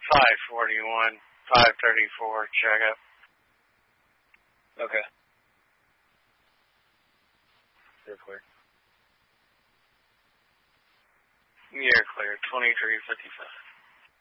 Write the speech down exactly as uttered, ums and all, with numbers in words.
five forty-one, five thirty-four, check up. Okay. You're clear. You're clear, twenty-three fifty-five.